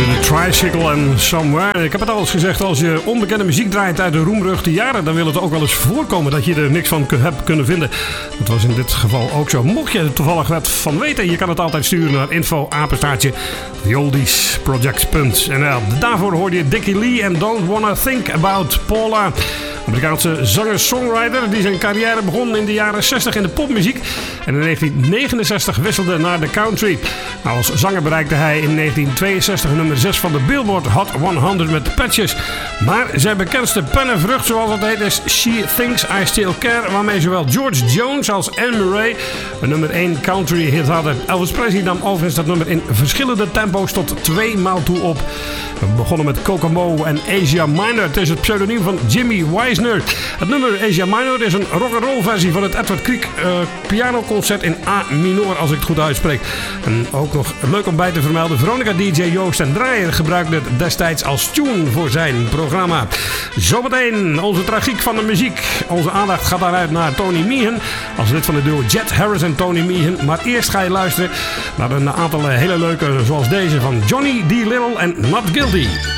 De Tricycle and Somewhere. Ik heb het al eens gezegd, als je onbekende muziek draait uit de roemruchte jaren, dan wil het ook wel eens voorkomen dat je er niks van hebt kunnen vinden. Dat was in dit geval ook zo. Mocht je er toevallig wat van weten, je kan het altijd sturen naar info@theoldiesproject.nl. Daarvoor hoorde je Dickie Lee en Don't Wanna Think About Paula. Amerikaanse zanger-songwriter die zijn carrière begon in de jaren 60 in de popmuziek en in 1969 wisselde naar de country. Nou, als zanger bereikte hij in 1962 nummer 6 van de Billboard Hot 100 met Patches. Maar zijn bekendste pennenvrucht, zoals het heet, is She Thinks I Still Care, waarmee zowel George Jones als Anne Murray een nummer 1 country hit hadden. Elvis Presley nam overigens dat nummer in verschillende tempo's tot 2 maal toe op. We begonnen met Kokomo en Asia Minor. Het is het pseudoniem van Jimmy Wisner. Het nummer Asia Minor is een rock'n'roll versie van het Edward Grieg pianoconcert in A minor, als ik het goed uitspreek. En ook nog leuk om bij te vermelden, Veronica DJ Joost en Draaier gebruikte het destijds als tune voor zijn programma. Zometeen onze tragiek van de muziek. Onze aandacht gaat daaruit naar Tony Meehan, als lid van de duo Jet Harris en Tony Meehan. Maar eerst ga je luisteren naar een aantal hele leuke, zoals deze van Johnny D. Little en Not Guilty.